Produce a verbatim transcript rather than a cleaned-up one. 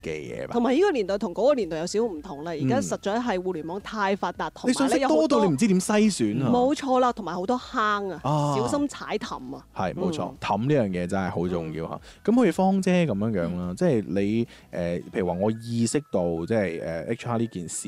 嘅嘢吧。 同埋呢個年代同嗰個年代有少少唔同啦，而家實在係互聯網太發達，同你信息埋咧有好多到多你唔知點篩選啊！ 冇錯啦，同埋好多坑啊， 啊小心踩氹啊！ 係冇錯嗯， 氹呢樣嘢真係好重要嚇。咁好似芳姐咁樣樣啦，即係你誒、呃，譬如話我意識到即係誒 H R 呢件事